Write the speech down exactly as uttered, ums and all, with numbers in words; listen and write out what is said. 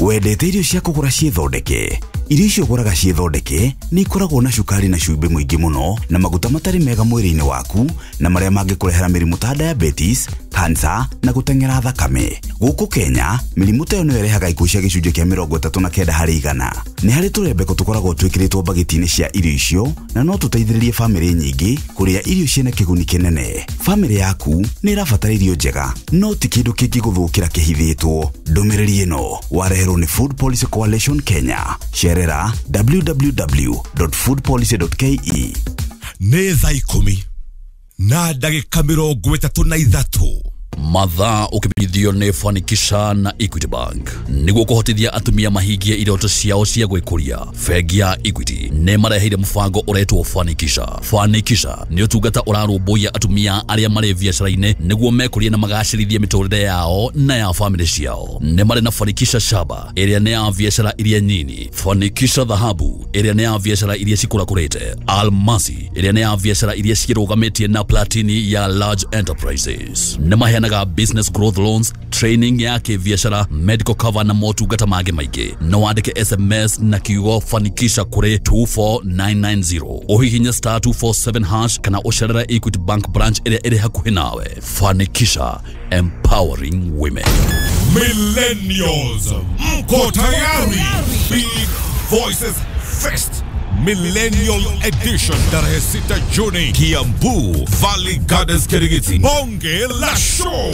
Wendete irio cia kugura ciethondeke? Irio icio uguraga ciethondeke ni ikoragwo na cukari na cumbi mwingi muno na maguta matari mega mwiri-ini waku na maria mangikurehera mirimu ta diabetes, cancer na gutengera thakame. Guku Kenya, mirimu ta yo no irehaga ikuũ cia gicunjĩ kia mĩrongo ĩtatũ na kenda harĩ igana. Ni hari turembeko tukoragwo twikiritwo bagiti-ini cia irio icio na no tuteithĩrĩrie family nyingi kuria irio ciena kiguni kinene. Family yaku ni irabatara irio njega, no ti kindu kingĩguthũkĩra kĩhithĩtwo. Ndũmĩrĩri ĩno wareherwo ni Food Policy Coalition Kenya. Sherera w w w dot food policy dot k e. Nĩ thaa ikũmi na ndagĩka mĩrongo ĩtatũ na ithatũ. Mathaa ũkĩmenyithio nĩ Fanikisha na Equity Bank nĩguo kũhotithia atumia mahingie iroto ciao cia gwĩkũria. Bengi ya Equity nĩ mareheire mũbango ũretwo Fanikisha. Fanikisha nĩ ũtungata ũrarũmbũiya atumia arĩa marĩ biacara-inĩ nĩguo mekũrie na magacĩrithie mĩtũrĩre yao na ya family ciao. Nĩ marĩ na Fanikisha Shaba ĩrĩa nĩ ya biacara iria nyinyi, Fanikisha Dhahabu ĩrĩa nĩ ya biacara iria cikũrakũrĩte, Almasi ĩrĩa nĩ ya biacara iria cirũgamĩtie, na Platini ya large enterprises. Nĩ maheanaga business growth loans, training ya kibiashara, medical cover na motungata mangĩ maingĩ. No wandĩke S M S na kiugo Fanikisha kũrĩ two four nine nine zero. Ũhihinye star two four seven hash kana ũcerere Equity Bank branch ĩrĩa ĩrĩ hakuhĩ nawe. Fanikisha, empowering women. Millennials, mko tayari? Big Voices Fest Millennial Edition tarehe sita Juni, Kiambu Valley Gardens, Kirigiti. Bonge la show.